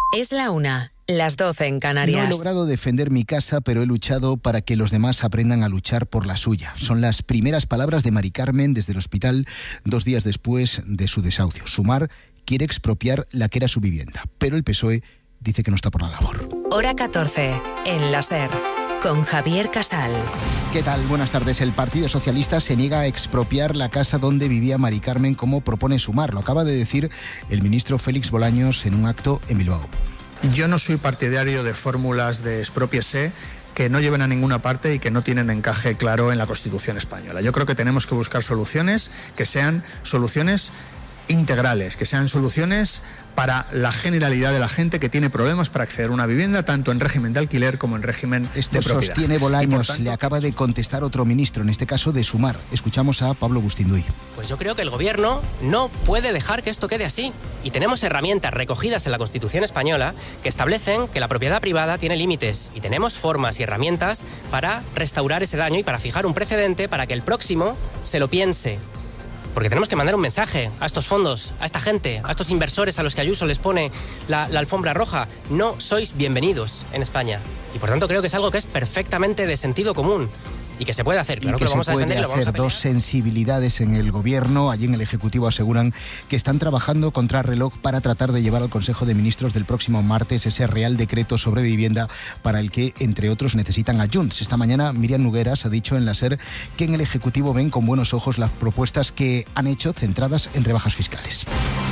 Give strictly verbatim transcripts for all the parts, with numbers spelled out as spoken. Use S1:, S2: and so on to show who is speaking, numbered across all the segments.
S1: Es la una, las doce en Canarias.
S2: No he logrado defender mi casa, pero he luchado para que los demás aprendan a luchar por la suya. Son las primeras palabras de Mari Carmen desde el hospital dos días después de su desahucio. Sumar quiere expropiar la que era su vivienda, pero el P S O E dice que no está por la labor.
S1: Hora catorce, en la SER, con Javier Casal.
S2: ¿Qué tal? Buenas tardes. El Partido Socialista se niega a expropiar la casa donde vivía Mari Carmen, como propone Sumar. Lo acaba de decir el ministro Félix Bolaños en un acto en Bilbao.
S3: Yo no soy partidario de fórmulas de expropiese que no lleven a ninguna parte y que no tienen encaje claro en la Constitución española. Yo creo que tenemos que buscar soluciones que sean soluciones integrales, que sean soluciones para la generalidad de la gente que tiene problemas para acceder a una vivienda, tanto en régimen de alquiler como en régimen
S2: Esto
S3: de propiedad.
S2: Sostiene Bolaños,
S3: tanto,
S2: le acaba de contestar otro ministro, en este caso de Sumar. Escuchamos a Pablo Bustinduy.
S4: Pues yo creo que el gobierno no puede dejar que esto quede así. Y tenemos herramientas recogidas en la Constitución española que establecen que la propiedad privada tiene límites. Y tenemos formas y herramientas para restaurar ese daño y para fijar un precedente para que el próximo se lo piense. Porque tenemos que mandar un mensaje a estos fondos, a esta gente, a estos inversores a los que Ayuso les pone la, la alfombra roja. No sois bienvenidos en España. Y por tanto creo que es algo que es perfectamente de sentido común y que se puede hacer, pero
S2: y
S4: no
S2: que,
S4: que lo vamos
S2: se
S4: a
S2: puede
S4: defender y lo vamos a
S2: hacer. Dos sensibilidades en el gobierno. Allí en el Ejecutivo aseguran que están trabajando contra reloj para tratar de llevar al Consejo de Ministros del próximo martes ese Real Decreto sobre vivienda para el que, entre otros, necesitan a Junts. Esta mañana Miriam Nogueras ha dicho en la SER que en el Ejecutivo ven con buenos ojos las propuestas que han hecho centradas en rebajas fiscales.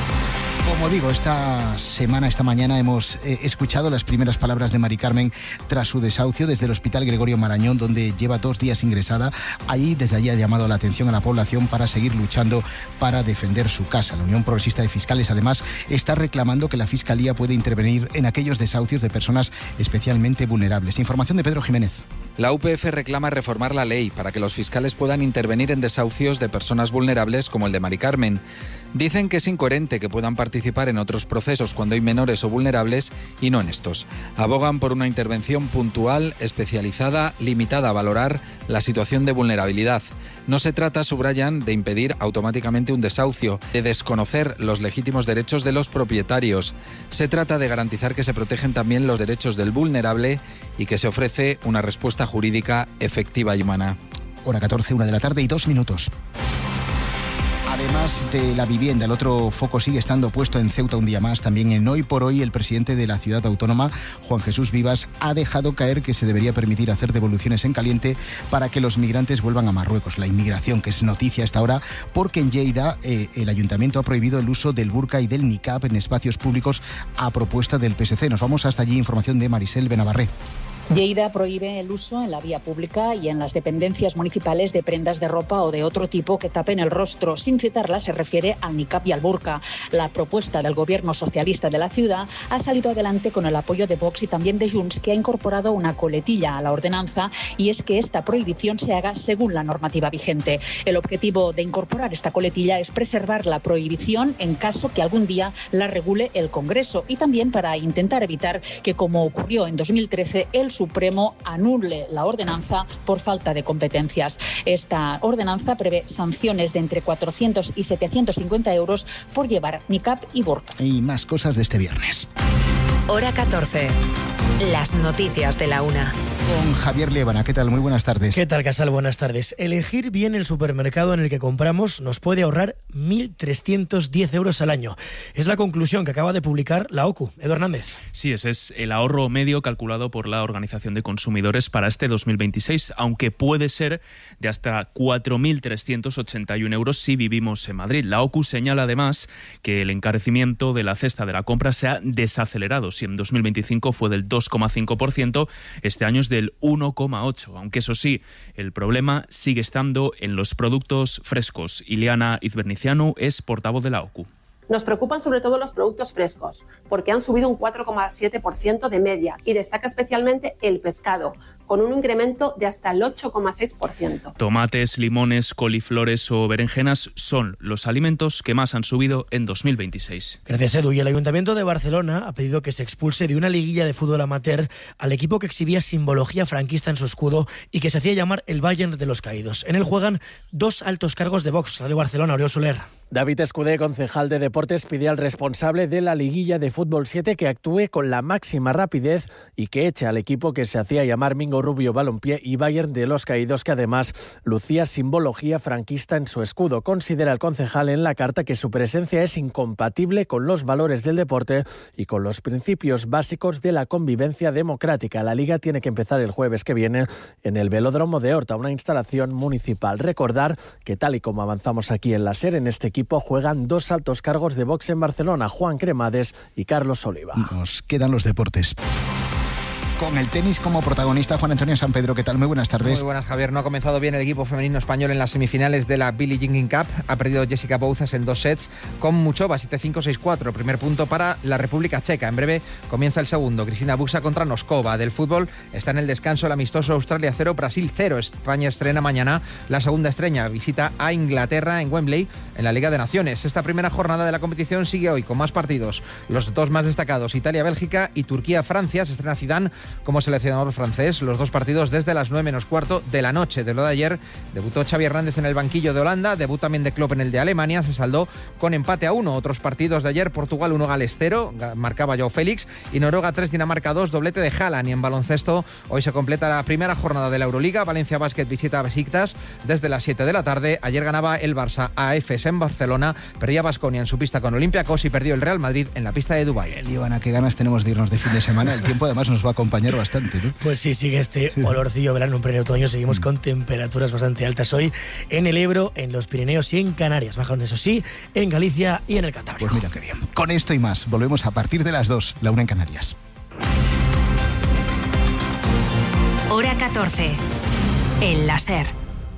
S2: Como digo, esta semana, esta mañana hemos eh, escuchado las primeras palabras de Mari Carmen tras su desahucio desde el Hospital Gregorio Marañón, donde lleva dos días ingresada. Allí, desde allí ha llamado la atención a la población para seguir luchando para defender su casa. La Unión Progresista de Fiscales, además, está reclamando que la Fiscalía puede intervenir en aquellos desahucios de personas especialmente vulnerables. Información de Pedro Jiménez.
S5: La U P F reclama reformar la ley para que los fiscales puedan intervenir en desahucios de personas vulnerables como el de Mari Carmen. Dicen que es incoherente que puedan participar en otros procesos cuando hay menores o vulnerables y no en estos. Abogan por una intervención puntual, especializada, limitada a valorar la situación de vulnerabilidad. No se trata, subrayan, de impedir automáticamente un desahucio, de desconocer los legítimos derechos de los propietarios. Se trata de garantizar que se protegen también los derechos del vulnerable y que se ofrece una respuesta jurídica efectiva y humana.
S2: Hora catorce, una de la tarde y dos minutos. Además de la vivienda, el otro foco sigue estando puesto en Ceuta un día más. También en Hoy por Hoy, el presidente de la ciudad autónoma, Juan Jesús Vivas, ha dejado caer que se debería permitir hacer devoluciones en caliente para que los migrantes vuelvan a Marruecos. La inmigración, que es noticia hasta ahora, porque en Lleida eh, el ayuntamiento ha prohibido el uso del burka y del niqab en espacios públicos a propuesta del P S C. Nos vamos hasta allí, información de Marisel Benavarré.
S6: Lleida prohíbe el uso en la vía pública y en las dependencias municipales de prendas de ropa o de otro tipo que tapen el rostro. Sin citarla, se refiere al niqab y al burka. La propuesta del gobierno socialista de la ciudad ha salido adelante con el apoyo de Vox y también de Junts, que ha incorporado una coletilla a la ordenanza, y es que esta prohibición se haga según la normativa vigente. El objetivo de incorporar esta coletilla es preservar la prohibición en caso que algún día la regule el Congreso, y también para intentar evitar que, como ocurrió en dos mil trece, el Supremo anule la ordenanza por falta de competencias. Esta ordenanza prevé sanciones de entre cuatrocientos y setecientos cincuenta euros por llevar niqab y burka.
S2: Y más cosas de este viernes.
S1: Hora catorce. Las noticias de la una.
S2: Con Javier Liébana. ¿Qué tal? Muy buenas tardes.
S7: ¿Qué tal, Casal? Buenas tardes. Elegir bien el supermercado en el que compramos nos puede ahorrar mil trescientos diez euros al año. Es la conclusión que acaba de publicar la O C U. Edu Hernández.
S8: Sí, ese es el ahorro medio calculado por la Organización de Consumidores para este dos mil veintiséis, aunque puede ser de hasta cuatro mil trescientos ochenta y uno euros si vivimos en Madrid. La O C U señala además que el encarecimiento de la cesta de la compra se ha desacelerado. Si en dos mil veinticinco fue del dos coma cinco por ciento, este año es del uno coma ocho por ciento, aunque eso sí, el problema sigue estando en los productos frescos. Ileana Izbernicianu es portavoz de la O C U.
S9: Nos preocupan sobre todo los productos frescos, porque han subido un cuatro coma siete por ciento de media, y destaca especialmente el pescado, con un incremento de hasta el ocho coma seis por ciento.
S8: Tomates, limones, coliflores o berenjenas son los alimentos que más han subido en dos mil veintiséis.
S7: Gracias, Edu. Y el Ayuntamiento de Barcelona ha pedido que se expulse de una liguilla de fútbol amateur al equipo que exhibía simbología franquista en su escudo y que se hacía llamar el Bayern de los Caídos. En él juegan dos altos cargos de Vox. Radio Barcelona, Oriol Soler.
S10: David Escudé, concejal de Deportes, pide al responsable de la liguilla de Fútbol siete que actúe con la máxima rapidez y que eche al equipo que se hacía llamar Mingo Rubio Balompié y Bayern de los Caídos, que además lucía simbología franquista en su escudo. Considera el concejal en la carta que su presencia es incompatible con los valores del deporte y con los principios básicos de la convivencia democrática. La liga tiene que empezar el jueves que viene en el Velódromo de Horta, una instalación municipal. Recordar que, tal y como avanzamos aquí en la SER, en este equipo juegan dos altos cargos de Vox en Barcelona, Juan Cremades y Carlos Oliva.
S2: Nos quedan los deportes. Con el tenis como protagonista, Juan Antonio San Pedro, ¿qué tal? Muy buenas tardes.
S11: Muy buenas, Javier. No ha comenzado bien el equipo femenino español en las semifinales de la Billie Jean Cup. Ha perdido Jessica Bouzas en dos sets con Muchova, siete cinco seis cuatro. Primer punto para la República Checa. En breve comienza el segundo. Cristina Buxa contra Noskova. Del fútbol está en el descanso el amistoso Australia cero, Brasil cero. España estrena mañana la segunda estrella. Visita a Inglaterra en Wembley en la Liga de Naciones. Esta primera jornada de la competición sigue hoy con más partidos. Los dos más destacados, Italia-Bélgica y Turquía-Francia. Se estrena Zidane como seleccionador francés. Los dos partidos desde las nueve menos cuarto de la noche. De lo de ayer, debutó Xavi Hernández en el banquillo de Holanda, debut también de Klopp en el de Alemania, se saldó con empate a uno. Otros partidos de ayer, Portugal uno, Gales cero, marcaba Joao Félix, y Noruega tres, Dinamarca dos, doblete de Haaland. Y en baloncesto, hoy se completa la primera jornada de la Euroliga. Valencia Basket visita a Besiktas desde las siete de la tarde. Ayer ganaba el Barça a Efes en Barcelona, perdía Baskonia en su pista con Olympiacos y perdió el Real Madrid en la pista de Dubái.
S2: Ivana, qué ganas tenemos de irnos de fin de semana. El tiempo además nos va a acompañar bastante, ¿no?
S7: Pues sí, sigue este olorcillo verano en pleno otoño. Seguimos con temperaturas bastante altas hoy en el Ebro, en los Pirineos y en Canarias. Bajan, eso sí, en Galicia y en el Cantábrico.
S2: Pues mira qué bien. Con esto y más, volvemos a partir de las dos, la una en Canarias.
S1: Hora catorce. En la SER.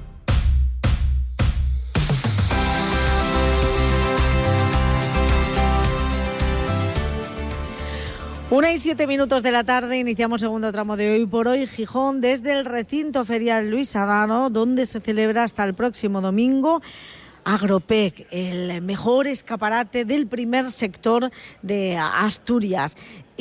S12: Una y siete minutos de la tarde, iniciamos segundo tramo de Hoy por Hoy Gijón desde el recinto ferial Luis Adaro, donde se celebra hasta el próximo domingo Agropec, el mejor escaparate del primer sector de Asturias.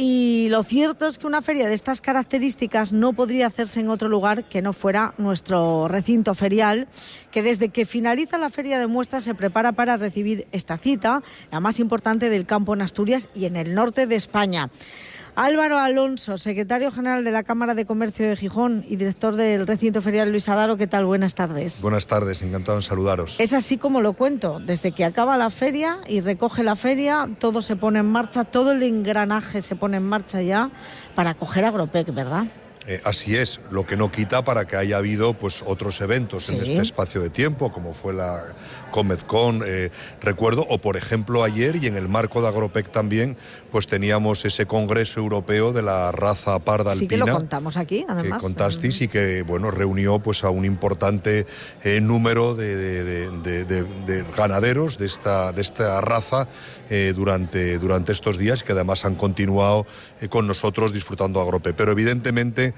S12: Y lo cierto es que una feria de estas características no podría hacerse en otro lugar que no fuera nuestro recinto ferial, que desde que finaliza la feria de muestras se prepara para recibir esta cita, la más importante del campo en Asturias y en el norte de España. Álvaro Alonso, secretario general de la Cámara de Comercio de Gijón y director del recinto ferial Luis Adaro, ¿qué tal? Buenas tardes.
S13: Buenas tardes, encantado en saludaros.
S12: Es así como lo cuento, desde que acaba la feria y recoge la feria, todo se pone en marcha, todo el engranaje se pone en marcha ya para acoger Agropec, ¿verdad?
S13: Eh, así es, lo que no quita para que haya habido pues otros eventos sí. en este espacio de tiempo, como fue la Comezcon, eh, recuerdo, o por ejemplo ayer, y en el marco de Agropec también, pues teníamos ese congreso europeo de la raza parda alpina.
S12: Sí que lo contamos aquí, además.
S13: Que contasteis y que, bueno, reunió pues a un importante eh, número de, de, de, de, de ganaderos de esta, de esta raza eh, durante, durante estos días, que además han continuado eh, con nosotros disfrutando Agropec. Pero evidentemente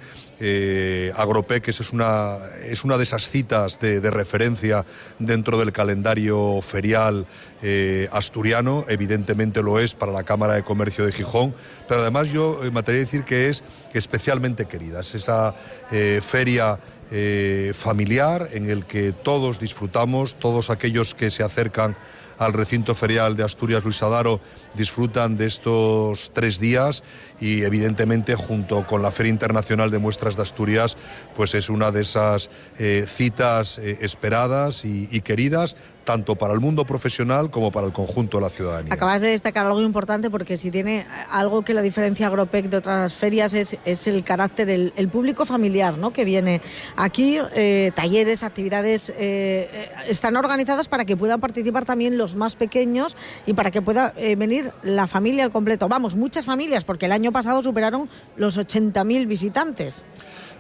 S13: Eh, Agropec es una, es una de esas citas de, de referencia dentro del calendario ferial eh, asturiano, evidentemente lo es para la Cámara de Comercio de Gijón, pero además yo me atrevería a decir que es especialmente querida, es esa eh, feria eh, familiar en el que todos disfrutamos, todos aquellos que se acercan al recinto ferial de Asturias Luis Adaro disfrutan de estos tres días y evidentemente junto con la Feria Internacional de Muestras de Asturias pues es una de esas eh, citas eh, esperadas y, y queridas tanto para el mundo profesional como para el conjunto de la ciudadanía.
S12: Acabas de destacar algo importante porque si tiene algo que la diferencia Agropec de otras ferias es, es el carácter, el, el público familiar, ¿no?, que viene aquí, eh, talleres, actividades eh, están organizadas para que puedan participar también los más pequeños y para que pueda eh, venir la familia al completo. Vamos, muchas familias, porque el año pasado superaron los ochenta mil visitantes.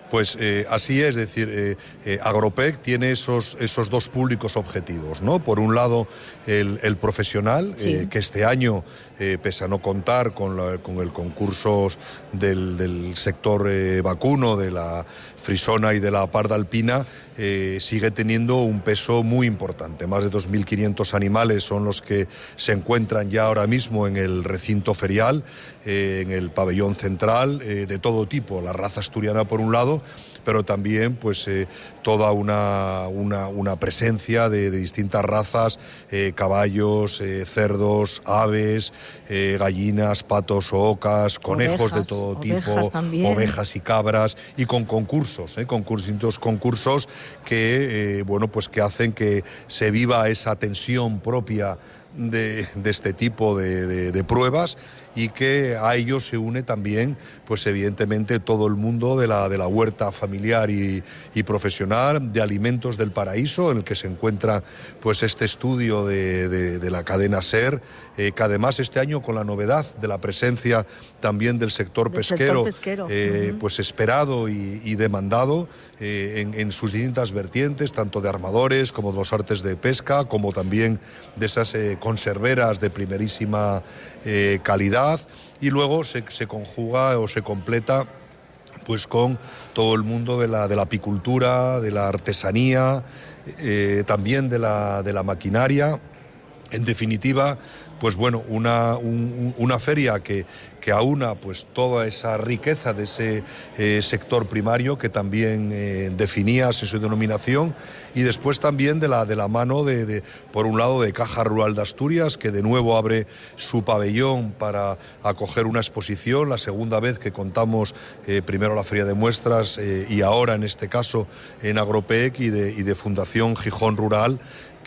S13: Pues eh, así es, es decir, eh, eh, Agropec tiene esos, esos dos públicos objetivos, ¿no? Por un lado, el, el profesional, sí. eh, que este año, eh, pese a no contar con, la, con el concurso del, del sector eh, vacuno, de la frisona y de la parda alpina, eh, sigue teniendo un peso muy importante. Más de dos mil quinientos animales son los que se encuentran ya ahora mismo en el recinto ferial, eh, en el pabellón central, eh, de todo tipo, la raza asturiana por un lado, pero también pues eh, toda una, una, una presencia de, de distintas razas, eh, caballos, eh, cerdos, aves, eh, gallinas, patos o ocas, conejos ovejas, de todo tipo, ovejas, ovejas y cabras, y con concursos, eh, con distintos concursos que, eh, bueno, pues que hacen que se viva esa tensión propia De, de este tipo de, de, de pruebas, y que a ello se une también, pues evidentemente, todo el mundo de la, de la huerta familiar y, y profesional, de Alimentos del Paraíso, en el que se encuentra pues este estudio de, de, de la cadena SER, eh, que además este año, con la novedad de la presencia también del sector del pesquero, sector pesquero. Eh, uh-huh. pues esperado y, y demandado eh, en, en sus distintas vertientes, tanto de armadores como de los artes de pesca, como también de esas eh, conserveras de primerísima eh, calidad, y luego se, se conjuga o se completa pues con todo el mundo de la, de la apicultura, de la artesanía, eh, también de la, de la maquinaria. En definitiva, pues bueno, una, un, una feria que, que aúna pues toda esa riqueza de ese eh, sector primario que también eh, definías en su denominación, y después también de la, de la mano de, de, por un lado, de Caja Rural de Asturias, que de nuevo abre su pabellón para acoger una exposición, la segunda vez que contamos, eh, primero la Feria de Muestras eh, y ahora en este caso en Agropec, y de, y de Fundación Gijón Rural,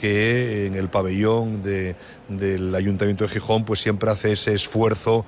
S13: que en el pabellón de, del Ayuntamiento de Gijón pues siempre hace ese esfuerzo,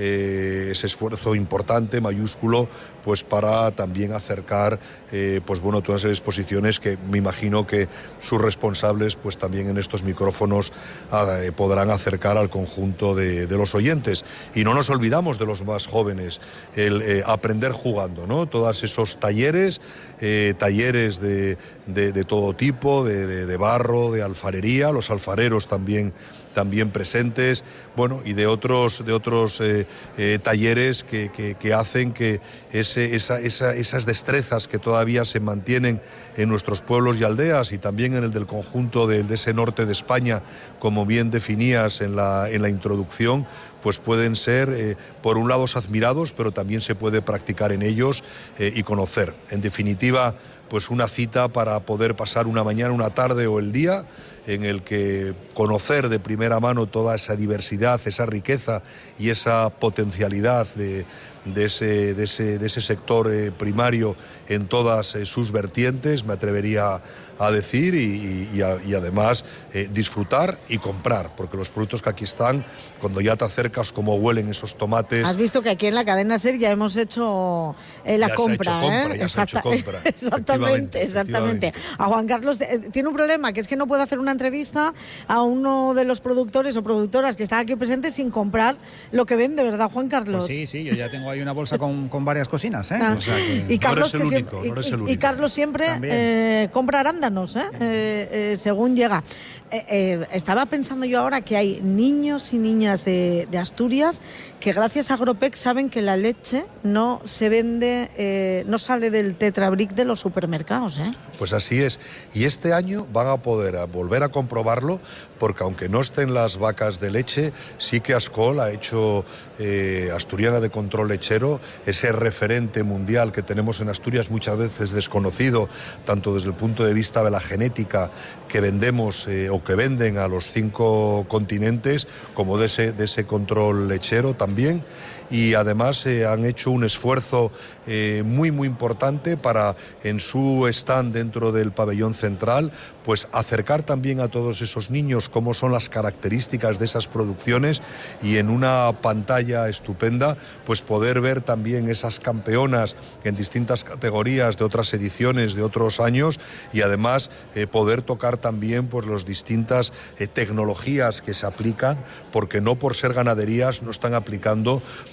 S13: eh, ese esfuerzo importante, mayúsculo, pues para también acercar eh, pues bueno, todas esas exposiciones que me imagino que sus responsables pues también en estos micrófonos eh, podrán acercar al conjunto de, de los oyentes. Y no nos olvidamos de los más jóvenes, el eh, aprender jugando, ¿no? Todos esos talleres, eh, talleres de, de, de todo tipo, de, de, de barro, de alfarería, los alfareros también también presentes, bueno, y de otros de otros eh, eh, talleres que, que, que hacen que ese, esa, esa, esas destrezas que todavía se mantienen en nuestros pueblos y aldeas, y también en el del conjunto de, de ese norte de España, como bien definías en la, en la introducción, pues pueden ser, eh, por un lado, admirados, pero también se puede practicar en ellos eh, y conocer. En definitiva, pues una cita para poder pasar una mañana, una tarde o el día, en el que conocer de primera mano toda esa diversidad, esa riqueza y esa potencialidad de, de, ese, de, ese, de ese sector eh, primario en todas eh, sus vertientes, me atrevería a decir, y, y, y además eh, disfrutar y comprar, porque los productos que aquí están, cuando ya te acercas, como huelen esos tomates.
S12: Has visto que aquí en la cadena SER ya hemos hecho eh, la
S13: ya
S12: compra,
S13: se ha hecho compra,
S12: ¿eh?
S13: ya se ha hecho compra.
S12: Exactamente, exactamente. A Juan Carlos eh, tiene un problema, que es que no puede hacer una entrevista a uno de los productores o productoras que están aquí presentes sin comprar lo que vende, ¿verdad, Juan Carlos?
S14: Pues sí, sí, yo ya tengo ahí una bolsa con, con varias cocinas, ¿eh?
S12: Ah.
S14: O sea que...
S12: Y Carlos,
S13: no eres el
S12: que
S13: único,
S12: siempre,
S13: no eres el
S12: y,
S13: único.
S12: y Carlos siempre eh, compra arándanos, ¿eh? Eh, eh, según llega. Eh, eh, estaba pensando yo ahora que hay niños y niñas de, de Asturias que gracias a Agropec saben que la leche no se vende, eh, no sale del tetrabric de los supermercados, ¿eh?
S13: Pues así es. Y este año van a poder a volver a comprobarlo, porque aunque no estén las vacas de leche, sí que Ascol ha hecho eh, Asturiana de Control Lechero, ese referente mundial que tenemos en Asturias, muchas veces desconocido, tanto desde el punto de vista de la genética que vendemos eh, o que venden a los cinco continentes, como de ese, de ese control lechero también. Y además eh, han hecho un esfuerzo eh, muy muy importante para, en su stand dentro del pabellón central, pues acercar también a todos esos niños cómo son las características de esas producciones, y en una pantalla estupenda pues poder ver también esas campeonas en distintas categorías de otras ediciones de otros años, y además eh, poder tocar también pues las distintas eh, tecnologías que se aplican, porque no por ser ganaderías no están aplicando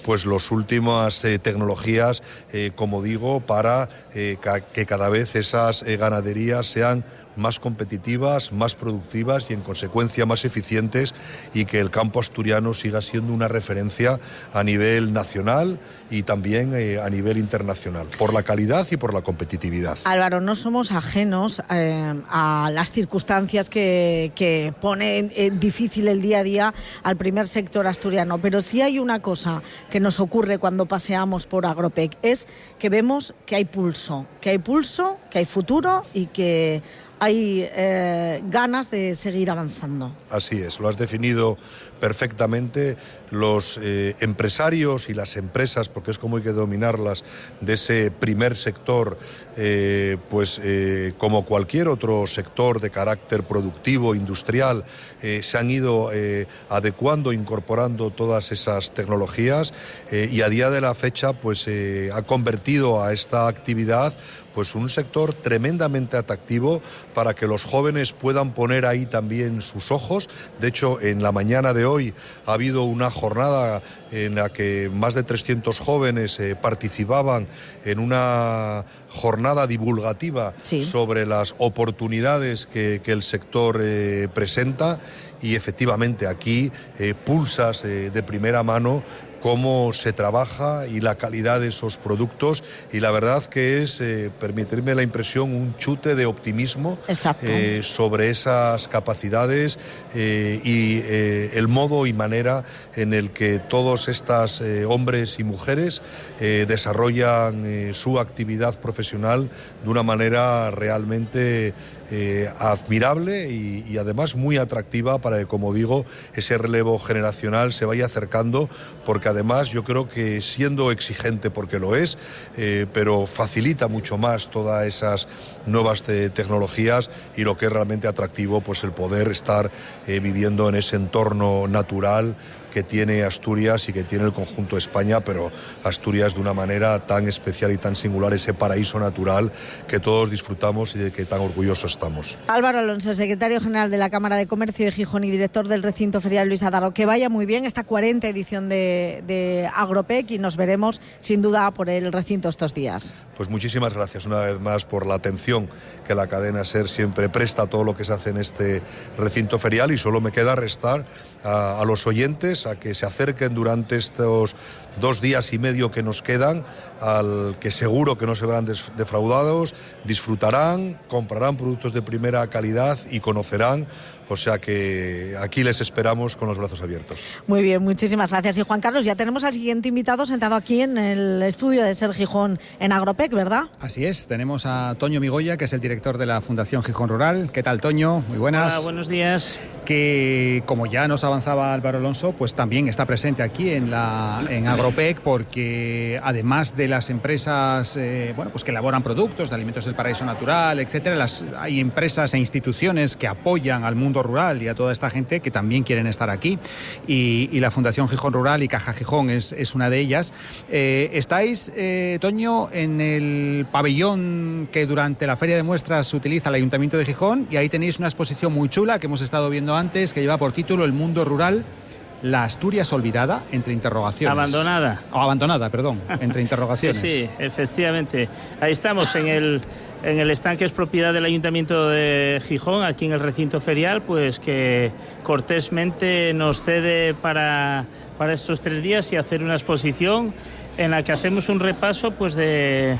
S13: pues las últimas eh, tecnologías, eh, como digo, para eh, ca que cada vez esas eh, ganaderías sean más competitivas, más productivas y en consecuencia más eficientes, y que el campo asturiano siga siendo una referencia a nivel nacional y también eh, a nivel internacional, por la calidad y por la competitividad.
S12: Álvaro, no somos ajenos eh, a las circunstancias que, que ponen eh, difícil el día a día al primer sector asturiano, pero sí hay una cosa que nos ocurre cuando paseamos por Agropec, es que vemos que hay pulso, que hay pulso, que hay futuro y que hay eh, ganas de seguir avanzando.
S13: Así es, lo has definido perfectamente. Los eh, empresarios y las empresas, porque es como hay que dominarlas, de ese primer sector, eh, pues eh, como cualquier otro sector de carácter productivo, industrial, eh, se han ido eh, adecuando, incorporando todas esas tecnologías eh, y a día de la fecha pues eh, ha convertido a esta actividad pues un sector tremendamente atractivo para que los jóvenes puedan poner ahí también sus ojos. De hecho, en la mañana de hoy ha habido una jornada en la que más de trescientos jóvenes eh, participaban en una jornada divulgativa sí. sobre las oportunidades que, que el sector eh, presenta, y efectivamente aquí eh, pulsas eh, de primera mano cómo se trabaja y la calidad de esos productos, y la verdad que es, eh, permitirme la impresión, un chute de optimismo eh, sobre esas capacidades eh, y eh, el modo y manera en el que todos estos eh, hombres y mujeres eh, desarrollan eh, su actividad profesional de una manera realmente Eh, admirable y, y además muy atractiva para que, como digo, ese relevo generacional se vaya acercando, porque además yo creo que, siendo exigente porque lo es, eh, pero facilita mucho más todas esas nuevas te tecnologías, y lo que es realmente atractivo, pues el poder estar eh, viviendo en ese entorno natural que tiene Asturias y que tiene el conjunto de España, pero Asturias de una manera tan especial y tan singular, ese paraíso natural que todos disfrutamos y de que tan orgullosos estamos.
S12: Álvaro Alonso, secretario general de la Cámara de Comercio de Gijón y director del recinto ferial Luis Adaro. Que vaya muy bien esta cuarenta edición de, de Agropec, y nos veremos sin duda por el recinto estos días.
S13: Pues muchísimas gracias una vez más por la atención que la cadena SER siempre presta a todo lo que se hace en este recinto ferial, y solo me queda restar a, a los oyentes a que se acerquen durante estos dos días y medio que nos quedan, al que seguro que no se verán defraudados, disfrutarán, comprarán productos de primera calidad y conocerán. O sea que aquí les esperamos con los brazos abiertos.
S12: Muy bien, muchísimas gracias. Y Juan Carlos, ya tenemos al siguiente invitado sentado aquí en el estudio de SER Gijón en Agropec, ¿verdad?
S14: Así es, tenemos a Toño Migoya, que es el director de la Fundación Gijón Rural. ¿Qué tal, Toño? Muy buenas.
S15: Hola, buenos días.
S14: Que, como ya nos avanzaba Álvaro Alonso, pues también está presente aquí en, la, en Agropec, porque además de las empresas eh, bueno, pues que elaboran productos de alimentos del paraíso natural, etcétera, las, hay empresas e instituciones que apoyan al mundo rural y a toda esta gente que también quieren estar aquí, y, y la Fundación Gijón Rural y Caja Gijón es, es una de ellas. Eh, estáis, eh, Toño, en el pabellón que durante la Feria de Muestras utiliza el Ayuntamiento de Gijón, y ahí tenéis una exposición muy chula que hemos estado viendo antes, que lleva por título El mundo rural, la Asturias olvidada, entre interrogaciones.
S15: Abandonada.
S14: O abandonada, perdón, entre interrogaciones.
S15: Sí, sí, efectivamente. Ahí estamos en el, en el stand que es propiedad del Ayuntamiento de Gijón, aquí en el recinto ferial, pues que cortésmente nos cede para, para estos tres días y hacer una exposición en la que hacemos un repaso pues de...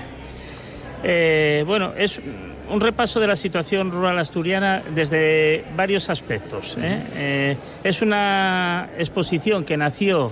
S15: Eh, bueno, es un repaso de la situación rural asturiana desde varios aspectos, ¿eh? Eh, es una exposición que nació,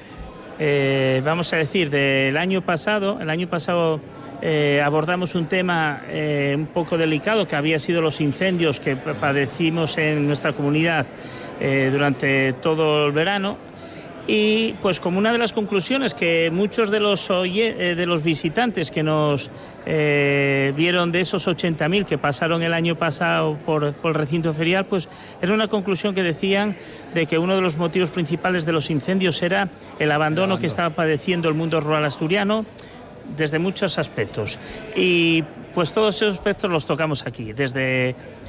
S15: eh, vamos a decir, del año pasado. El año pasado eh, abordamos un tema eh, un poco delicado, que había sido los incendios que padecimos en nuestra comunidad eh, durante todo el verano. Y pues como una de las conclusiones que muchos de los, oye, de los visitantes que nos eh, vieron de esos ochenta mil que pasaron el año pasado por, por el recinto ferial, pues era una conclusión que decían de que uno de los motivos principales de los incendios era el abandono que estaba padeciendo el mundo rural asturiano desde muchos aspectos. Y pues todos esos aspectos los tocamos aquí, desde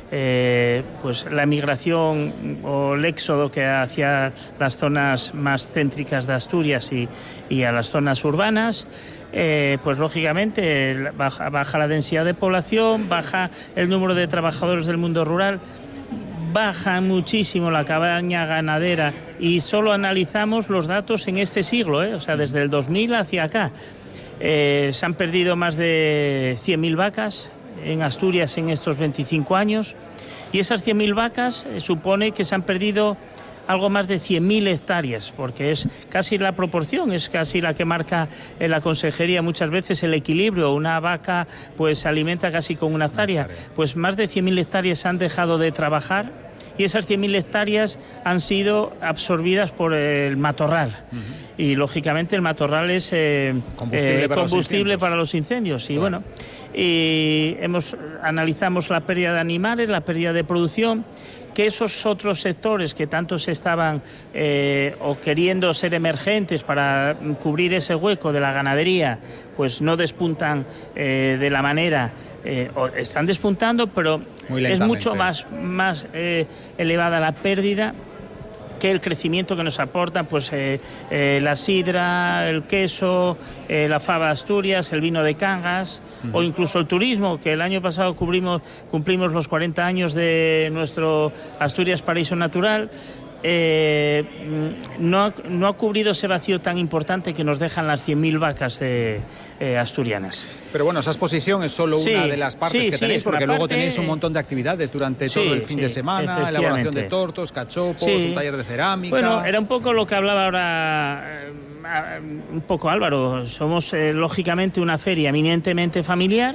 S15: eh, pues la migración o el éxodo que hacia las zonas más céntricas de Asturias y, y a las zonas urbanas. Eh, pues lógicamente baja, baja la densidad de población, baja el número de trabajadores del mundo rural, baja muchísimo la cabaña ganadera, y solo analizamos los datos en este siglo, ¿eh? O sea, desde el dos mil hacia acá. Eh, se han perdido más de cien mil vacas en Asturias en estos veinticinco años, y esas cien mil vacas eh, supone que se han perdido algo más de cien mil hectáreas, porque es casi la proporción, es casi la que marca en la consejería muchas veces el equilibrio. Una vaca pues se alimenta casi con una hectárea. Pues más de cien mil hectáreas han dejado de trabajar, y esas cien mil hectáreas han sido absorbidas por el matorral. Uh-huh. Y lógicamente el matorral es eh, combustible, eh, para, combustible los para los incendios. Y claro. bueno, y hemos analizamos la pérdida de animales, la pérdida de producción, que esos otros sectores que tanto se estaban eh, o queriendo ser emergentes para cubrir ese hueco de la ganadería, pues no despuntan eh, de la manera, eh, o están despuntando, pero es mucho más, más eh, elevada la pérdida que el crecimiento que nos aportan pues eh, eh, la sidra, el queso, eh, la fava de Asturias, el vino de Cangas, uh-huh. o incluso el turismo, que el año pasado cubrimos, cumplimos los cuarenta años de nuestro Asturias Paraíso Natural. Eh, no, ha, no ha cubrido ese vacío tan importante que nos dejan las cien mil vacas eh, eh, asturianas.
S14: Pero bueno, esa exposición es solo
S15: sí,
S14: una de las partes
S15: sí,
S14: que
S15: sí,
S14: tenéis, porque luego
S15: parte...
S14: tenéis un montón de actividades durante todo sí, el fin sí, de semana, elaboración de tortos, cachopos, sí. un taller de cerámica...
S15: Bueno, era un poco lo que hablaba ahora eh, un poco Álvaro. Somos eh, lógicamente una feria eminentemente familiar,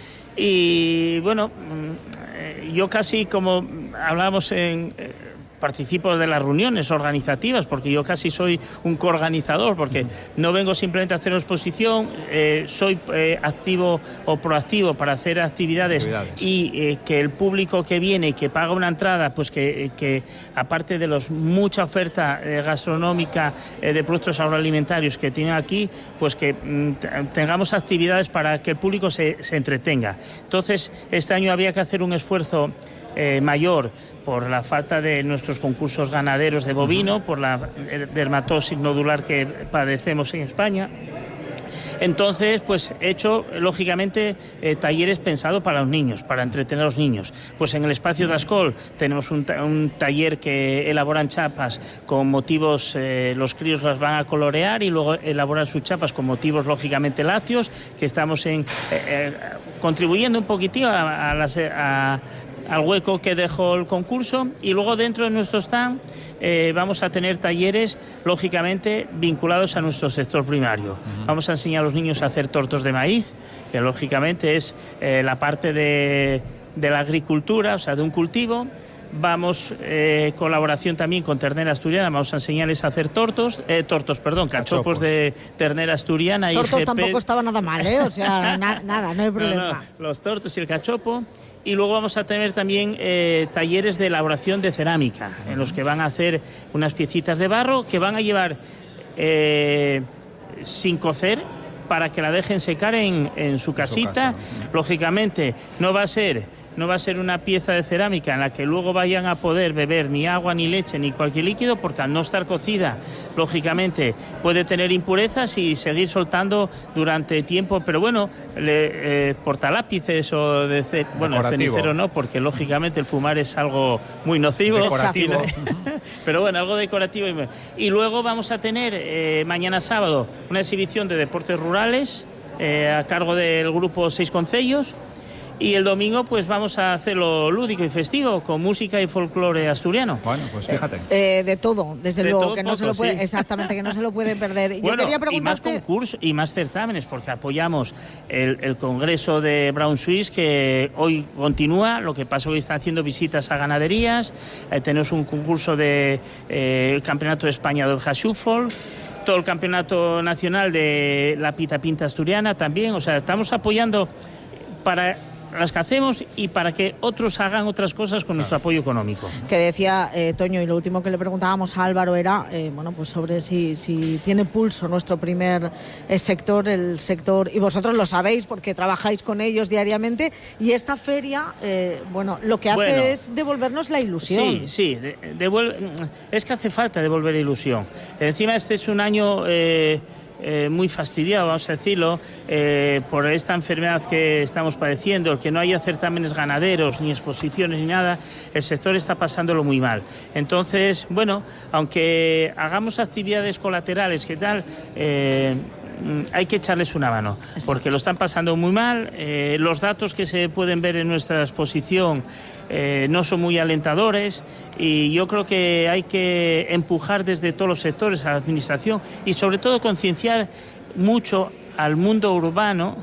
S15: y bueno, eh, yo casi como hablábamos en... Eh, participo de las reuniones organizativas, porque yo casi soy un coorganizador, porque uh-huh. no vengo simplemente a hacer exposición, eh, soy eh, activo o proactivo para hacer actividades, actividades. y eh, que el público que viene y que paga una entrada, pues que, que aparte de los mucha oferta eh, gastronómica eh, de productos agroalimentarios que tienen aquí, pues que mm, tengamos actividades para que el público se, se entretenga. Entonces, este año había que hacer un esfuerzo eh, mayor por la falta de nuestros concursos ganaderos de bovino, por la dermatosis nodular que padecemos en España. Entonces, pues he hecho, lógicamente, eh, talleres pensados para los niños, para entretener a los niños. Pues en el espacio de Ascol tenemos un, ta- un taller que elaboran chapas con motivos, eh, los críos las van a colorear y luego elaboran sus chapas con motivos, lógicamente, lácteos, que estamos en, eh, eh, contribuyendo un poquitín a, a las... A, al hueco que dejó el concurso. Y luego dentro de nuestro stand eh, vamos a tener talleres, lógicamente, vinculados a nuestro sector primario. Uh-huh. Vamos a enseñar a los niños a hacer tortos de maíz, que lógicamente es eh, la parte de, de la agricultura, o sea, de un cultivo. Vamos, eh, colaboración también con ternera asturiana, vamos a enseñarles a hacer tortos, eh, tortos, perdón, cachopos, cachopos de ternera asturiana.
S12: Tortos
S15: I G P.
S12: Tampoco estaba nada mal, ¿eh? O sea, na- nada, no hay problema.
S15: No, no, los tortos y el cachopo. Y luego vamos a tener también eh, talleres de elaboración de cerámica, uh-huh. en los que van a hacer unas piecitas de barro que van a llevar eh, sin cocer para que la dejen secar en, en su casita. En su casa. Lógicamente, no va a ser... No va a ser una pieza de cerámica en la que luego vayan a poder beber ni agua, ni leche, ni cualquier líquido, porque al no estar cocida, lógicamente, puede tener impurezas y seguir soltando durante tiempo. Pero bueno, le, eh, portalápices o de ce- bueno, el cenicero no, porque lógicamente el fumar es algo muy nocivo.
S14: Decorativo.
S15: Pero bueno, algo decorativo. Y luego vamos a tener eh, mañana sábado una exhibición de deportes rurales eh, a cargo del grupo Seis Concellos. Y el domingo pues vamos a hacerlo lúdico y festivo, con música y folclore asturiano.
S14: Bueno, pues fíjate.
S12: Eh, de todo, desde
S15: de
S12: luego,
S15: todo
S12: que no
S15: poco,
S12: se lo puede,
S15: sí.
S12: exactamente, que no se lo puede perder.
S15: Bueno,
S12: yo quería preguntarte...
S15: y más concursos y más certámenes, porque apoyamos el, el congreso de Brown Swiss, que hoy continúa. Lo que pasa es que están haciendo visitas a ganaderías. Eh, tenemos un concurso de eh, el Campeonato de España de Ovejas Shuffle, todo el Campeonato Nacional de la Pita Pinta Asturiana también. O sea, estamos apoyando para las que hacemos y para que otros hagan otras cosas con nuestro apoyo económico.
S12: Que decía eh, Toño, y lo último que le preguntábamos a Álvaro era eh, bueno, pues sobre si, si tiene pulso nuestro primer eh, sector, el sector, y vosotros lo sabéis porque trabajáis con ellos diariamente, y esta feria, eh, bueno, lo que hace
S15: bueno,
S12: es devolvernos la ilusión.
S15: Sí, sí, de, devuelve, es que hace falta devolver ilusión. Encima este es un año eh, eh, muy fastidiado, vamos a decirlo, eh, por esta enfermedad que estamos padeciendo, el que no haya certámenes ganaderos, ni exposiciones, ni nada, el sector está pasándolo muy mal. Entonces, bueno, aunque hagamos actividades colaterales, ¿qué tal?, eh, hay que echarles una mano, porque lo están pasando muy mal. Eh, los datos que se pueden ver en nuestra exposición eh, no son muy alentadores, y yo creo que hay que empujar desde todos los sectores a la administración y sobre todo concienciar mucho al mundo urbano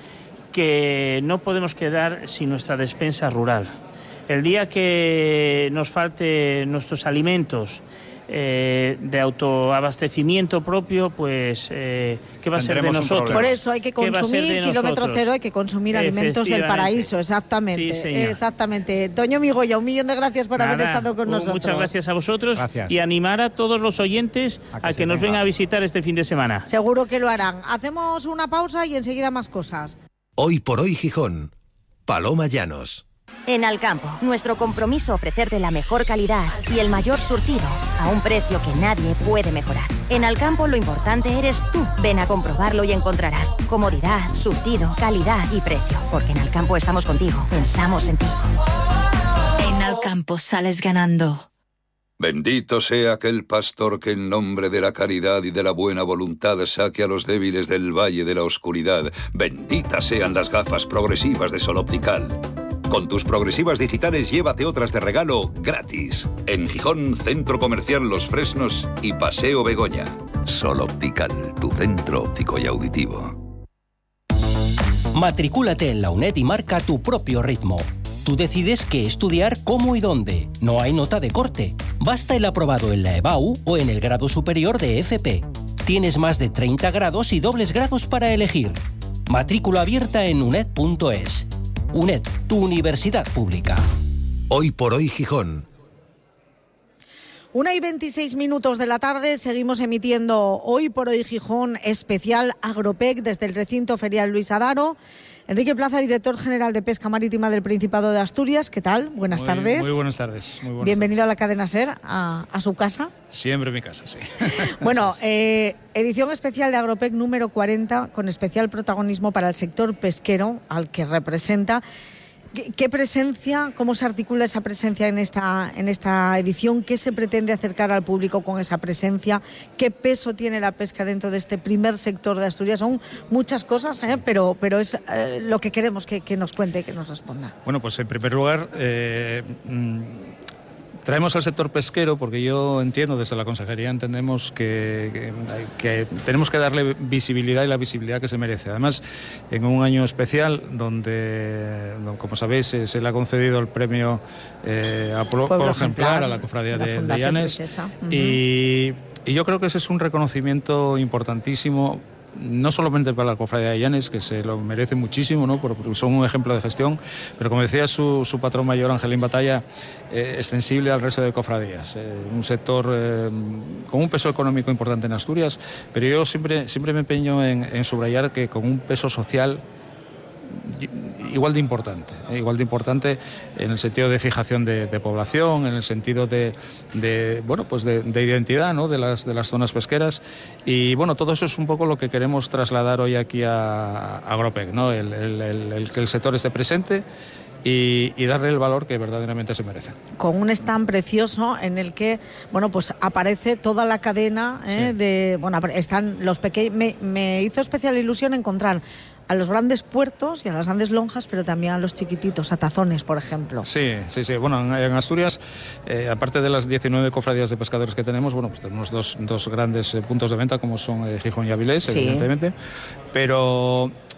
S15: que no podemos quedar sin nuestra despensa rural. El día que nos falte nuestros alimentos Eh, de autoabastecimiento propio, pues eh, ¿qué va a ser de nosotros?
S12: Por eso hay que consumir kilómetro cero, hay que consumir alimentos del paraíso, exactamente.
S15: Sí,
S12: exactamente. Toño Migoya, un millón de gracias por
S15: Nada,
S12: haber estado con nosotros.
S15: Muchas gracias a vosotros.
S14: Gracias.
S15: Y animar a todos los oyentes a que, a que nos vengan a visitar este fin de semana.
S12: Seguro que lo harán. Hacemos una pausa y enseguida más cosas.
S16: Hoy por hoy Gijón. Paloma Llanos.
S17: En Alcampo, nuestro compromiso ofrecerte la mejor calidad y el mayor surtido a un precio que nadie puede mejorar. En Alcampo lo importante eres tú. Ven a comprobarlo y encontrarás comodidad, surtido, calidad y precio. Porque en Alcampo estamos contigo, pensamos en ti.
S1: En Alcampo sales ganando.
S18: Bendito sea aquel pastor que en nombre de la caridad y de la buena voluntad saque a los débiles del valle de la oscuridad. Benditas sean las gafas progresivas de Sol Optical. Con tus progresivas digitales llévate otras de regalo gratis. En Gijón, Centro Comercial Los Fresnos y Paseo Begoña. Sol Optical, tu centro óptico y auditivo.
S19: Matricúlate en la UNED y marca tu propio ritmo. Tú decides qué estudiar, cómo y dónde. No hay nota de corte. Basta el aprobado en la EBAU o en el grado superior de F P. Tienes más de treinta grados y dobles grados para elegir. Matrícula abierta en uned punto es. UNED, tu universidad pública.
S16: Hoy por hoy Gijón.
S12: Una y veintiséis minutos de la tarde, seguimos emitiendo Hoy por hoy Gijón, especial Agropec desde el recinto ferial Luis Adaro. Enrique Plaza, director general de Pesca Marítima del Principado de Asturias, ¿qué tal? Buenas
S20: muy,
S12: tardes.
S20: Muy buenas tardes. Muy buenas
S12: Bienvenido
S20: tardes.
S12: a la cadena SER, a, a su casa.
S20: Siempre mi casa, sí.
S12: Bueno, eh, edición especial de Agropec número cuarenta, con especial protagonismo para el sector pesquero, al que representa. ¿Qué, qué presencia, cómo se articula esa presencia en esta, en esta edición? ¿Qué se pretende acercar al público con esa presencia? ¿Qué peso tiene la pesca dentro de este primer sector de Asturias? Son muchas cosas, ¿eh? pero, pero es eh, lo que queremos que, que nos cuente, que nos responda.
S20: Bueno, pues en primer lugar, eh, mmm, traemos al sector pesquero porque yo entiendo, desde la Consejería entendemos que, que, que tenemos que darle visibilidad y la visibilidad que se merece. Además, en un año especial donde, como sabéis, se, se le ha concedido el premio eh, a por, por ejemplar a la Cofradía la de, de Llanes. Uh-huh. y, y yo creo que ese es un reconocimiento importantísimo, no solamente para la Cofradía de Llanes, que se lo merece muchísimo, ¿no? Porque son un ejemplo de gestión, pero como decía su, su patrón mayor, Angelín Batalla, eh, extensible al resto de cofradías. Eh, un sector eh, con un peso económico importante en Asturias, pero yo siempre, siempre me empeño en, en subrayar que con un peso social igual de importante, eh, igual de importante en el sentido de fijación de, de población, en el sentido de, de bueno, pues de, de identidad, ¿no? de las de las zonas pesqueras, y bueno, todo eso es un poco lo que queremos trasladar hoy aquí a, a Agropec, ¿no? El, el, el, el que el sector esté presente y, y darle el valor que verdaderamente se merece.
S12: Con un stand precioso en el que, bueno, pues aparece toda la cadena, ¿eh? sí. de, bueno, están los pequeños. Me, me hizo especial ilusión encontrar a los grandes puertos y a las grandes lonjas, pero también a los chiquititos, a tazones, por ejemplo.
S20: Sí, sí, sí. Bueno, en, en Asturias, eh, aparte de las diecinueve cofradías de pescadores que tenemos, bueno, pues tenemos dos, dos grandes eh, puntos de venta, como son eh, Gijón y Avilés, sí. evidentemente, pero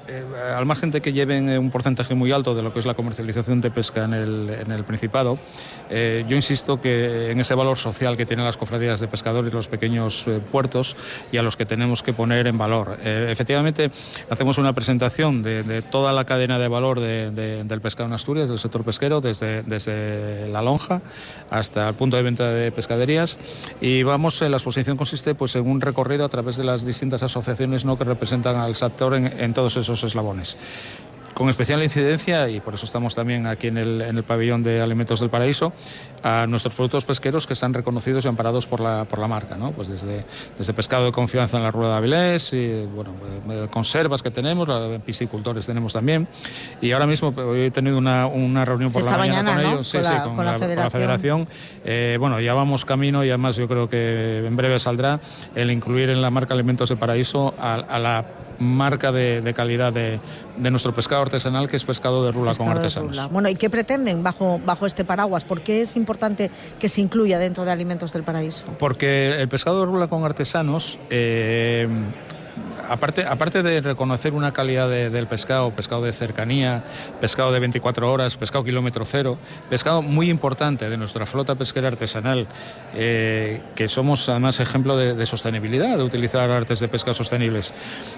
S20: eh, al margen de que lleven un porcentaje muy alto de lo que es la comercialización de pesca en el, en el Principado, eh, yo insisto que en ese valor social que tienen las cofradías de pescadores y los pequeños eh, puertos, y a los que tenemos que poner en valor. Eh, efectivamente, hacemos una presentación de, de toda la cadena de valor de, de, del pescado en Asturias, del sector pesquero, desde, desde la lonja hasta el punto de venta de pescaderías, y vamos, eh, la exposición consiste pues en un recorrido a través de las distintas asociaciones, ¿no?, que representan al sector en, en todos esos eslabones. Con especial incidencia, y por eso estamos también aquí en el, en el pabellón de Alimentos del Paraíso, a nuestros productos pesqueros que están reconocidos y amparados por la, por la marca, ¿no? Pues desde, desde pescado de confianza en la Rueda de Avilés, y, bueno, eh, conservas que tenemos, piscicultores tenemos también, y ahora mismo hoy he tenido una, una reunión por
S12: Esta
S20: la mañana,
S12: mañana,
S20: con
S12: ¿no?
S20: ellos, sí,
S12: con,
S20: sí,
S12: la,
S20: con,
S12: con
S20: la,
S12: la Federación.
S20: Con la federación. Eh, bueno, ya vamos camino, y además yo creo que en breve saldrá el incluir en la marca Alimentos del Paraíso a, a la marca de, de calidad de, de nuestro pescado artesanal, que es pescado de rula pescado con artesanos.
S12: Rula. Bueno, ¿y qué pretenden bajo, bajo este paraguas? ¿Por qué es importante que se incluya dentro de Alimentos del Paraíso?
S20: Porque el pescado de rula con artesanos, eh, aparte, aparte de reconocer una calidad de, del pescado, pescado de cercanía, pescado de veinticuatro horas, pescado kilómetro cero, pescado muy importante de nuestra flota pesquera artesanal, eh, que somos además ejemplo de, de sostenibilidad, de utilizar artes de pesca sostenibles.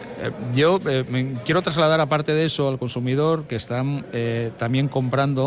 S20: Yo eh, me quiero trasladar, aparte de eso, al consumidor que están eh, también comprando